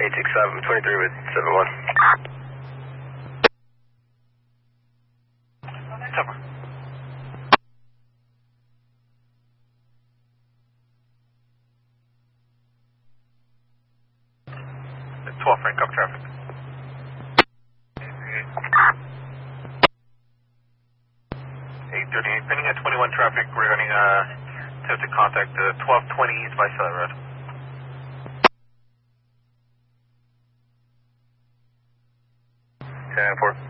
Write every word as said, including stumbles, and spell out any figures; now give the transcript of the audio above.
eight six seven, twenty-three with seven one. Cover. twelve Frank, cover traffic. eight thirty-eight, pending at twenty-one traffic, we're running uh, attempted contact uh, twelve twenty East Visalia Road. ten four.